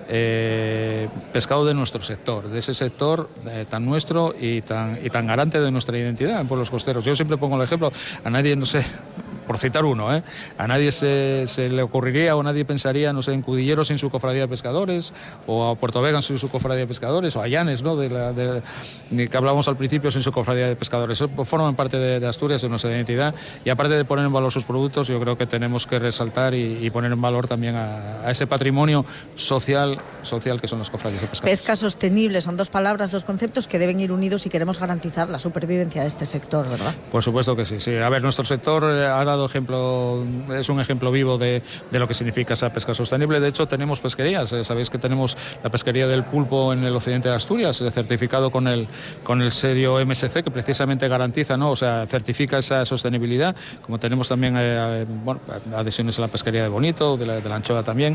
S20: eh, pescado de nuestro sector, de ese sector eh, tan nuestro y tan, y tan garante de nuestra identidad en pueblos costeros. Yo siempre pongo el ejemplo, a nadie, no sé, por citar uno, ¿eh? a nadie se, se le ocurriría o nadie pensaría, no sé, en Cudillero sin su cofradía de pescadores, o a Puerto Vega sin su cofradía de pescadores, o a Llanes, ¿no?, de la, de, de, que hablábamos al principio, sin su cofradía de pescadores. Eso forman parte de, de Asturias, de nuestra identidad, y aparte de poner en valor sus productos, yo creo que tenemos que resaltar y, y poner en valor también a, a ese patrimonio social, social que son las cofradías de pescadores.
S12: Pesca sostenible son dos palabras, dos conceptos que deben ir unidos si queremos garantizar la supervivencia de este sector, ¿verdad?
S20: Por supuesto que sí, sí. A ver, nuestro sector ha dado ejemplo, es un ejemplo vivo de, de lo que significa esa pesca sostenible. De hecho, tenemos pesquerías. Sabéis que tenemos la pesquería del pulpo en el occidente de Asturias, certificado con el, con el sello M S C, que precisamente garantiza, ¿no?, o sea, certifica esa sostenibilidad. Como tenemos también eh, bueno, adhesiones a la pesquería de Bonito, de la, de la anchoa también.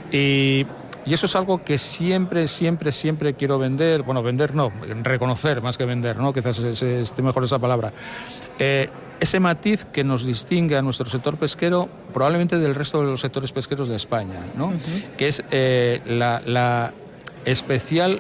S20: Y Y eso es algo que siempre, siempre, siempre quiero vender, bueno, vender no, reconocer más que vender, ¿no?, quizás esté mejor esa palabra. Eh, ese matiz que nos distingue a nuestro sector pesquero probablemente del resto de los sectores pesqueros de España, ¿no? Uh-huh. Que es eh, la, la especial...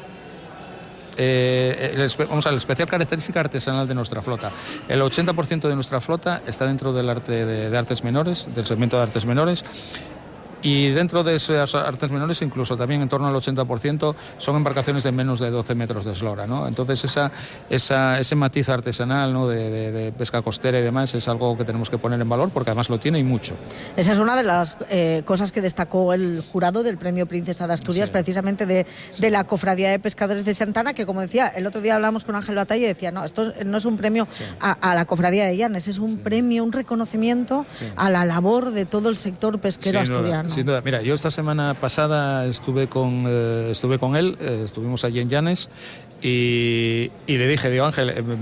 S20: Eh, el, vamos a ver, la especial característica artesanal de nuestra flota. El ochenta por ciento de nuestra flota está dentro del arte de, de artes menores, del segmento de artes menores. Y dentro de esas artes menores, incluso también en torno al ochenta por ciento, son embarcaciones de menos de doce metros de eslora, ¿no? Entonces esa, esa, ese matiz artesanal, ¿no?, de, de, de pesca costera y demás es algo que tenemos que poner en valor, porque además lo tiene y mucho.
S12: Esa es una de las eh, cosas que destacó el jurado del Premio Princesa de Asturias, sí. precisamente de, de la Cofradía de Pescadores de Santana, que, como decía, el otro día hablamos con Ángel Batalla y decía, no, esto no es un premio sí. a, a la Cofradía de Llanes, es un sí. premio, un reconocimiento sí. a la labor de todo el sector pesquero
S20: sin
S12: asturiano.
S20: Duda, sin duda. Mira, yo esta semana pasada estuve con, eh, estuve con él, eh, estuvimos allí en Llanes y, y le dije, digo, Ángel, eh, eh,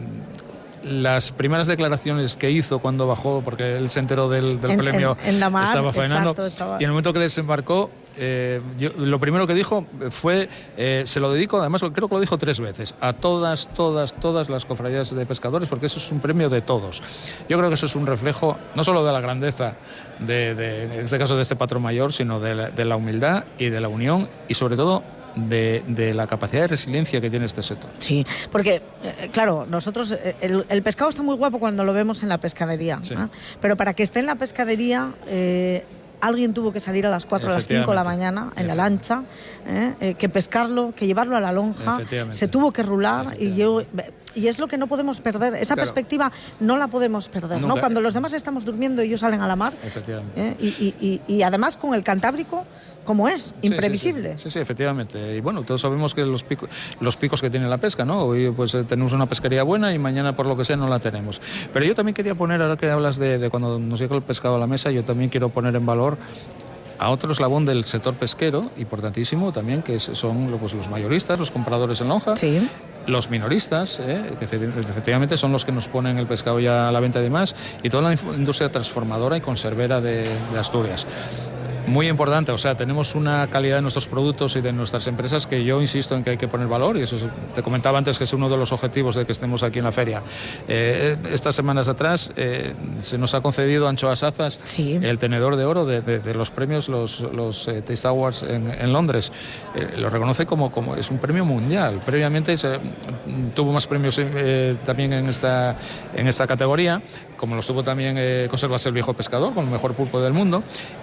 S20: las primeras declaraciones que hizo cuando bajó, porque él se enteró del, del
S12: en,
S20: premio,
S12: en, en la mar,
S20: estaba faenando,
S12: exacto, estaba...
S20: y en el momento que desembarcó, eh, yo, lo primero que dijo fue, eh, se lo dedico, además creo que lo dijo tres veces, a todas, todas, todas las cofradías de pescadores, porque eso es un premio de todos. Yo creo que eso es un reflejo no solo de la grandeza, de, de, en este caso de este patrón mayor, sino de la, de la humildad y de la unión, y sobre todo De, de la capacidad de resiliencia que tiene este sector.
S12: Sí, porque, eh, claro, nosotros, eh, el, el pescado está muy guapo cuando lo vemos en la pescadería, sí. ¿eh? Pero para que esté en la pescadería... Eh, alguien tuvo que salir a las cuatro, a las cinco de la mañana en la lancha, ¿eh? Eh, que pescarlo, que llevarlo a la lonja, se tuvo que rular y yo... Y es lo que no podemos perder, esa claro. perspectiva no la podemos perder, ¿no? Cuando los demás estamos durmiendo, ellos salen a la mar, ¿eh? y, y, y, y además con el Cantábrico, como es, imprevisible.
S20: Sí sí, sí, sí, sí, efectivamente. Y bueno, todos sabemos que los picos, los picos que tiene la pesca, ¿no? Hoy pues tenemos una pesquería buena y mañana por lo que sea no la tenemos. Pero yo también quería poner, ahora que hablas de, de cuando nos llega el pescado a la mesa, yo también quiero poner en valor a otro eslabón del sector pesquero, importantísimo también, que son pues, los mayoristas, los compradores en lonja,
S12: sí.
S20: los minoristas, eh, que efectivamente son los que nos ponen el pescado ya a la venta y demás, y toda la industria transformadora y conservera de, de Asturias. Muy importante, o sea, tenemos una calidad de nuestros productos y de nuestras empresas que yo insisto en que hay que poner valor, y eso es, te comentaba antes que es uno de los objetivos de que estemos aquí en la feria. Eh, estas semanas atrás eh, se nos ha concedido a Anchoas Azas sí. el tenedor de oro de, de, de los premios, los, los eh, Taste Awards en, en Londres. Eh, lo reconoce como, como es un premio mundial. Previamente se, tuvo más premios eh, también en esta, en esta categoría, como los tuvo también eh, Conservas el Viejo Pescador, con el mejor pulpo del mundo,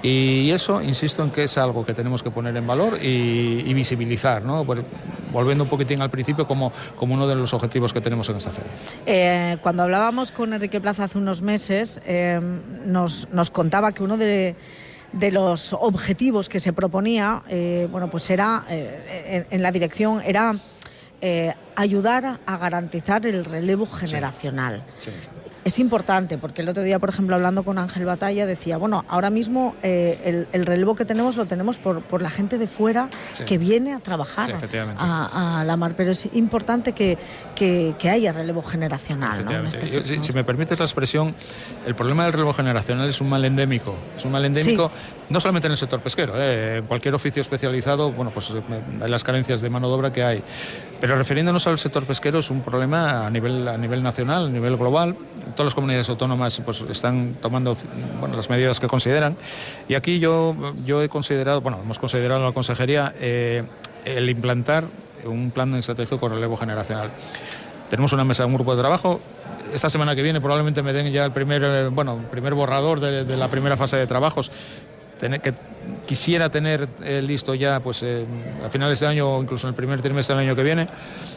S20: y eso, insisto en que es algo que tenemos que poner en valor y, y visibilizar, ¿no? Volviendo un poquitín al principio como, como uno de los objetivos que tenemos en esta feria.
S12: Eh, cuando hablábamos con Enrique Plaza hace unos meses, eh, nos, nos contaba que uno de... de los objetivos que se proponía, eh, bueno, pues era, eh, en, en la dirección, era eh, ayudar a garantizar el relevo generacional. Sí, sí, sí. Es importante, porque el otro día, por ejemplo, hablando con Ángel Batalla, decía, bueno, ahora mismo eh, el, el relevo que tenemos lo tenemos por, por la gente de fuera sí. que viene a trabajar sí, a, a la mar, pero es importante que, que, que haya relevo generacional, ¿no? En este
S20: Yo, si, si me permites la expresión, el problema del relevo generacional es un mal endémico, es un mal endémico sí. no solamente en el sector pesquero, eh, en cualquier oficio especializado, bueno, pues hay las carencias de mano de obra que hay, pero refiriéndonos al sector pesquero es un problema a nivel, a nivel nacional, a nivel global. Todas las comunidades autónomas pues, están tomando bueno, las medidas que consideran, y aquí yo, yo he considerado, bueno, hemos considerado en la consejería eh, el implantar un plan estratégico con relevo generacional. Tenemos una mesa, un grupo de trabajo. Esta semana que viene probablemente me den ya el primer, eh, bueno, primer borrador de, de la primera fase de trabajos. Tener, que quisiera tener eh, listo ya pues, eh, a finales de año o incluso en el primer trimestre del año que viene.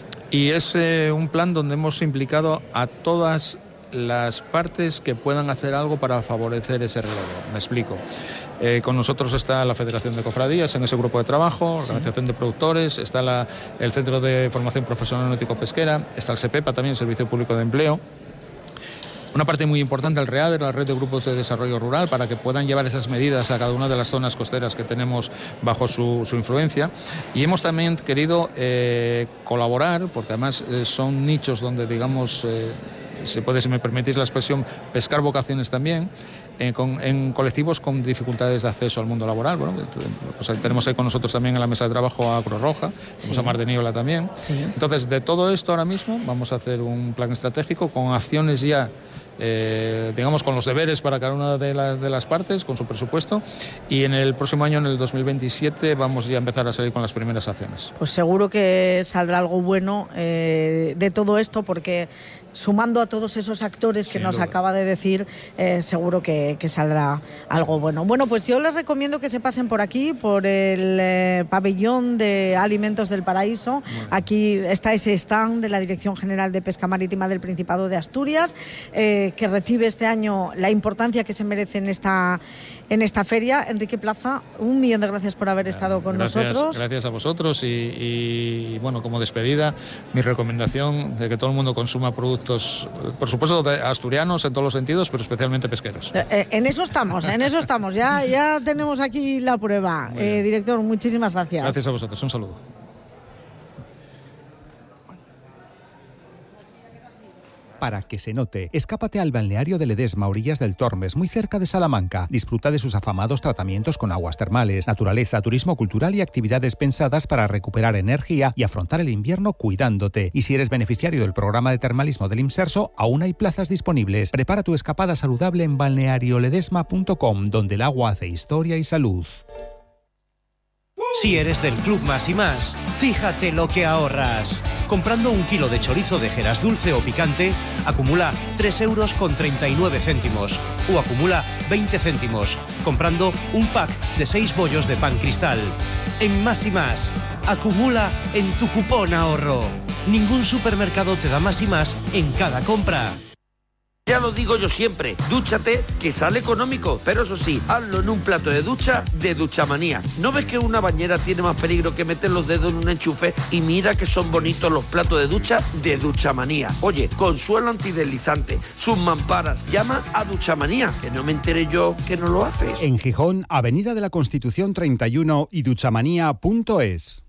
S20: Y es eh, un plan donde hemos implicado a todas las partes que puedan hacer algo para favorecer ese relevo. Me explico. Eh, con nosotros está la Federación de Cofradías en ese grupo de trabajo, sí. Organización de Productores, está la, el Centro de Formación Profesional Náutico-Pesquera, está el SEPEPA también, el Servicio Público de Empleo. Una parte muy importante, el READER, la Red de Grupos de Desarrollo Rural, para que puedan llevar esas medidas a cada una de las zonas costeras que tenemos bajo su, su influencia. Y hemos también querido eh, colaborar, porque además eh, son nichos donde, digamos, eh, se puede, si me permitís la expresión, pescar vocaciones también, eh, con, en colectivos con dificultades de acceso al mundo laboral. Bueno, pues tenemos ahí con nosotros también en la mesa de trabajo a Cruz Roja, sí. tenemos a Mar de Niola también. Sí. Entonces, de todo esto ahora mismo vamos a hacer un plan estratégico con acciones ya, Eh, digamos, con los deberes para cada una de, la, de las partes, con su presupuesto, y en el próximo año, en el dos mil veintisiete, vamos ya a empezar a salir con las primeras acciones.
S12: Pues seguro que saldrá algo bueno eh, de todo esto, porque sumando a todos esos actores que Sin nos duda. acaba de decir, eh, seguro que, que saldrá algo bueno. Bueno, pues yo les recomiendo que se pasen por aquí, por el eh, pabellón de Alimentos del Paraíso. Aquí está ese stand de la Dirección General de Pesca Marítima del Principado de Asturias, eh, que recibe este año la importancia que se merece en esta, en esta feria. Enrique Plaza, un millón de gracias por haber estado con
S20: gracias,
S12: nosotros.
S20: Gracias a vosotros y, y, bueno, como despedida, mi recomendación de que todo el mundo consuma productos, por supuesto, asturianos en todos los sentidos, pero especialmente pesqueros.
S12: Eh, eh, en eso estamos, en eso estamos. Ya, ya tenemos aquí la prueba. Eh, director, muchísimas gracias.
S20: Gracias a vosotros. Un saludo.
S21: Para que se note, escápate al balneario de Ledesma, orillas del Tormes, muy cerca de Salamanca. Disfruta de sus afamados tratamientos con aguas termales, naturaleza, turismo cultural y actividades pensadas para recuperar energía y afrontar el invierno cuidándote. Y si eres beneficiario del programa de termalismo del IMSERSO, aún hay plazas disponibles. Prepara tu escapada saludable en balneario ledesma punto com, donde el agua hace historia y salud.
S22: Si eres del Club Más y Más, fíjate lo que ahorras. Comprando un kilo de chorizo de Jeras dulce o picante, acumula tres euros con treinta y nueve céntimos o acumula veinte céntimos, comprando un pack de seis bollos de pan cristal. En Más y Más, acumula en tu cupón ahorro. Ningún supermercado te da más y más en cada compra.
S3: Ya lo digo yo siempre, dúchate, que sale económico, pero eso sí, hazlo en un plato de ducha de Duchamanía. ¿No ves que una bañera tiene más peligro que meter los dedos en un enchufe? Y mira que son bonitos los platos de ducha de Duchamanía. Oye, con suelo antideslizante, sus mamparas, llama a Duchamanía, que no me enteré yo que no lo haces.
S21: En Gijón, Avenida de la Constitución treinta y uno y duchamanía punto es.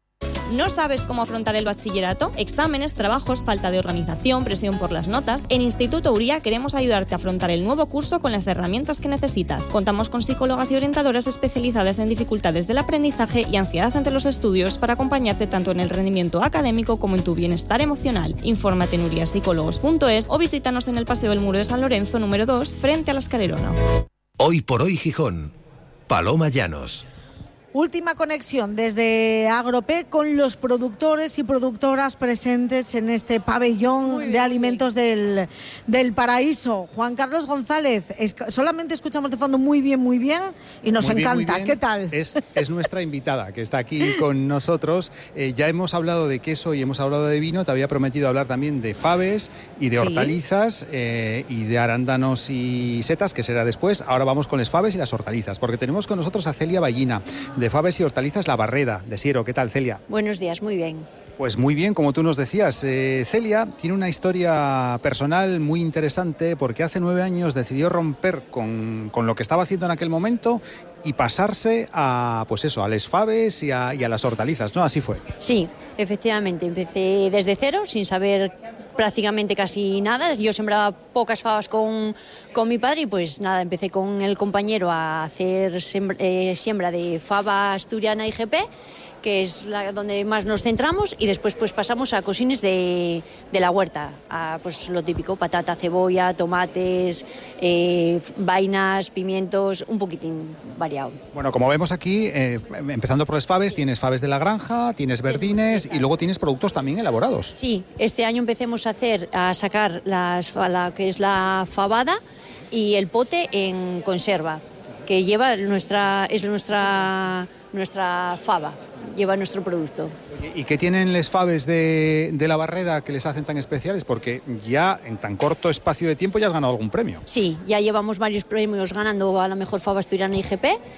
S4: ¿No sabes cómo afrontar el bachillerato? Exámenes, trabajos, falta de organización, presión por las notas. En Instituto Uría queremos ayudarte a afrontar el nuevo curso con las herramientas que necesitas. Contamos con psicólogas y orientadoras especializadas en dificultades del aprendizaje y ansiedad ante los estudios para acompañarte tanto en el rendimiento académico como en tu bienestar emocional. Infórmate en uriapsicólogos punto es o visítanos en el Paseo del Muro de San Lorenzo número dos, frente a la Escalerona.
S16: Hoy por hoy Gijón. Paloma Llanos.
S12: Última conexión desde Agropec con los productores y productoras presentes en este pabellón bien, de alimentos del, del Paraíso. Juan Carlos González, es, solamente escuchamos de fondo muy bien, muy bien y nos muy encanta. Bien, bien. ¿Qué tal?
S21: Es, es nuestra invitada que está aquí con nosotros. Eh, ya hemos hablado de queso y hemos hablado de vino. Te había prometido hablar también de faves y de hortalizas, ¿sí? eh, y de arándanos y setas, que será después. Ahora vamos con las faves y las hortalizas, porque tenemos con nosotros a Celia Ballina, de Faves y Hortalizas La Barreda, de Siero. ¿Qué tal, Celia?
S23: Buenos días, muy bien.
S21: Pues muy bien, como tú nos decías. Eh, Celia tiene una historia personal muy interesante porque hace nueve años decidió romper con, con lo que estaba haciendo en aquel momento y pasarse a, pues eso, a las faves y a, y a las hortalizas, ¿no? Así fue.
S23: Sí, efectivamente. Empecé desde cero, sin saber prácticamente casi nada. Yo sembraba pocas fabas con, con mi padre y pues nada, empecé con el compañero a hacer siembra, eh, siembra de faba asturiana I G P, que es la donde más nos centramos, y después pues pasamos a cosines de, de la huerta, a pues lo típico, patata, cebolla, tomates, eh, vainas, pimientos, un poquitín variado.
S21: Bueno, como vemos aquí, eh, empezando por las faves, tienes faves de la granja, tienes verdines y luego tienes productos también elaborados.
S23: Sí, este año empecemos a hacer, a sacar las, la que es la fabada y el pote en conserva, que lleva nuestra, es nuestra, nuestra fava. Lleva nuestro producto.
S21: Oye, ¿y qué tienen les faves de, de La Barreda que les hacen tan especiales? Porque ya en tan corto espacio de tiempo ya has ganado algún premio.
S23: Sí, ya llevamos varios premios ganando a la mejor fava asturiana I G P.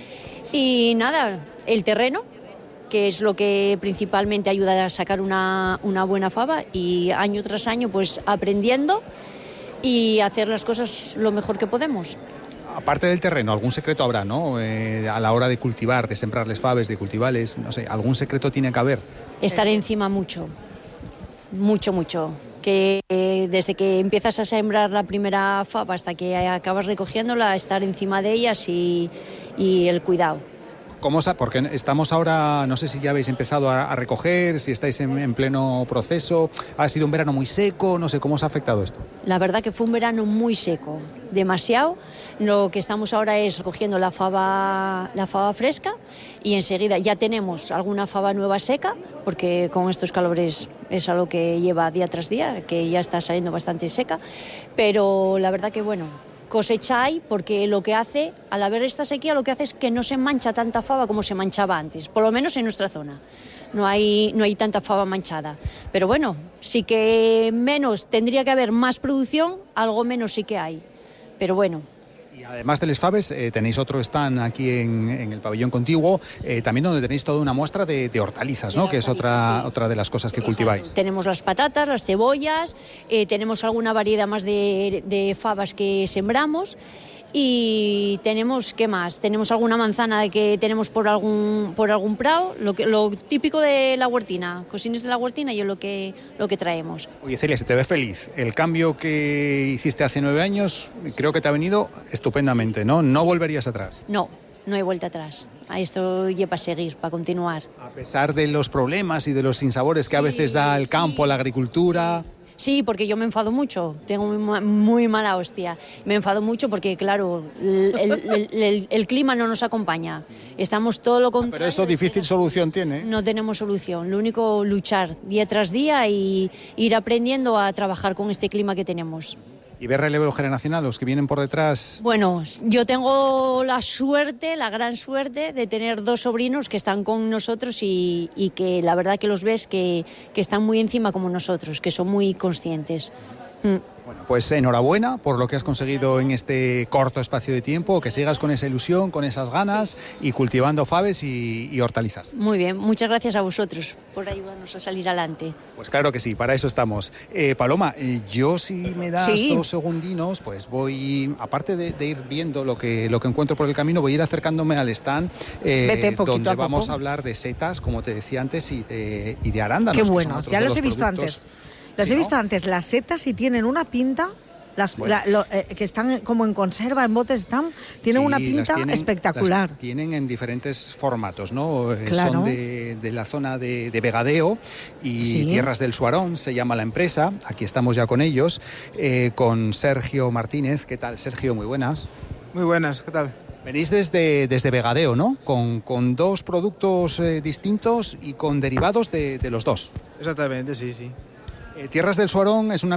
S23: Y nada, el terreno, que es lo que principalmente ayuda a sacar una, una buena fava, y año tras año pues aprendiendo y hacer las cosas lo mejor que podemos.
S21: Aparte del terreno, algún secreto habrá, ¿no? Eh, a la hora de cultivar, de sembrarles faves, de cultivarles, no sé, algún secreto tiene que haber.
S23: Estar encima mucho, mucho, mucho. Que eh, desde que empiezas a sembrar la primera fava hasta que acabas recogiéndola, estar encima de ellas y, y el cuidado.
S21: ¿Cómo, porque estamos ahora, no sé si ya habéis empezado a, a recoger, si estáis en, en pleno proceso, ha sido un verano muy seco, no sé, ¿cómo os ha afectado esto?
S23: La verdad que fue un verano muy seco, demasiado. Lo que estamos ahora es recogiendo la fava, la fava fresca, y enseguida ya tenemos alguna fava nueva seca, porque con estos calores es algo que lleva día tras día, que ya está saliendo bastante seca, pero la verdad que bueno, cosecha hay, porque lo que hace, al haber esta sequía, lo que hace es que no se mancha tanta fava como se manchaba antes, por lo menos en nuestra zona. No hay, no hay tanta fava manchada. Pero bueno, sí que menos, tendría que haber más producción, algo menos sí que hay. Pero bueno.
S21: Y además de les faves, eh, tenéis otro stand aquí en, en el pabellón contiguo, eh, también donde tenéis toda una muestra de, de hortalizas, ¿no? Que es otra, sí. otra de las cosas que cultiváis.
S23: Tenemos las patatas, las cebollas, eh, tenemos alguna variedad más de, de fabas que sembramos. Y tenemos, ¿qué más? Tenemos alguna manzana que tenemos por algún por algún prado, lo que lo típico de la huertina, cosines de la huertina, y es lo que lo que traemos.
S21: Oye, Celia, se te ve feliz. El cambio que hiciste hace nueve años, creo que te ha venido estupendamente, ¿no? ¿No volverías atrás?
S23: No, no hay vuelta atrás. A esto lleva a seguir, para continuar.
S21: A pesar de los problemas y de los sinsabores que sí, a veces da el campo, sí. la agricultura.
S23: Sí, porque yo me enfado mucho, tengo muy, muy mala hostia. Me enfado mucho porque, claro, el, el, el, el clima no nos acompaña. Estamos todo lo contrario.
S21: Pero eso difícil solución tiene.
S23: No tenemos solución. Lo único, luchar día tras día y ir aprendiendo a trabajar con este clima que tenemos.
S21: ¿Y ver relevo generacional, los que vienen por detrás?
S23: Bueno, yo tengo la suerte, la gran suerte de tener dos sobrinos que están con nosotros y, y que la verdad que los ves que, que están muy encima como nosotros, que son muy conscientes. Mm.
S14: Bueno, pues enhorabuena por lo que has conseguido en este corto espacio de tiempo, que sigas con esa ilusión, con esas ganas y cultivando faves y, y hortalizas.
S23: Muy bien, muchas gracias a vosotros por ayudarnos a salir adelante.
S14: Pues claro que sí, para eso estamos. Eh, Paloma, eh, yo si me das sí. dos segundinos, pues voy, aparte de, de ir viendo lo que, lo que encuentro por el camino, voy a ir acercándome al stand eh, donde a vamos poco. a hablar de setas, como te decía antes, y de, y de arándanos.
S12: Qué bueno, ya los he visto antes. Las sí, he visto ¿no? antes, las setas, y tienen una pinta, las bueno. la, lo, eh, que están como en conserva, en botes están, tienen sí, una pinta tienen, espectacular.
S14: Las tienen en diferentes formatos, ¿no? Claro. Son de, de la zona de, de Vegadeo y sí. Tierras del Suarón, se llama la empresa. Aquí estamos ya con ellos, eh, con Sergio Martínez. ¿Qué tal, Sergio? Muy buenas.
S5: Muy buenas, ¿qué tal?
S14: Venís desde, desde Vegadeo, ¿no? Con, con dos productos eh, distintos y con derivados de, de los dos.
S5: Exactamente, sí, sí.
S14: Eh, Tierras del Suarón es una